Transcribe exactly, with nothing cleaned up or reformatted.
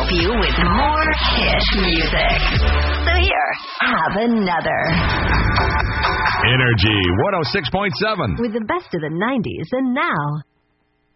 help you with more hit music. So here, have another. Energy one oh six point seven. With the best of the nineties and now.